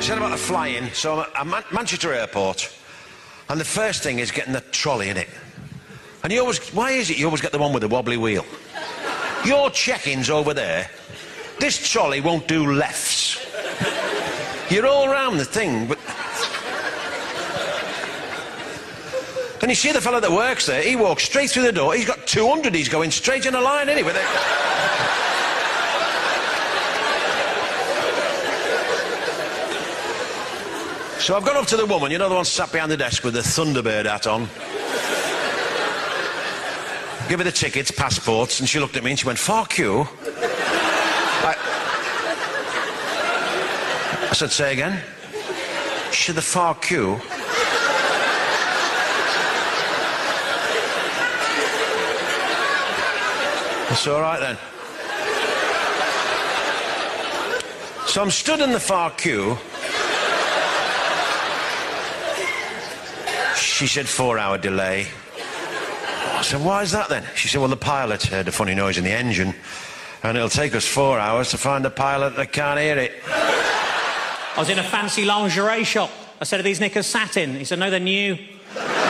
said about the flying, so I'm at Manchester Airport, and the first thing is getting the trolley in it. And you always, why is it you always get the one with the wobbly wheel? Your check-in's over there. This trolley won't do lefts. You're all round the thing, but... And you see the fella that works there, he walks straight through the door, he's got 200, he's going straight in a line anyway. So I've gone up to the woman, you know the one sat behind the desk with the Thunderbird hat on. Give her the tickets, passports, and she looked at me and she went, "Fuck you." I said, "Say again?" She said, "The far queue." It's all right then. So I'm stood in the far queue. She said 4-hour delay. I said, "Why is that then?" She said, "Well, the pilot heard a funny noise in the engine, and it'll take us 4 hours to find a pilot that can't hear it." I was in a fancy lingerie shop. I said, "Are these knickers satin?" He said, "No, they're new."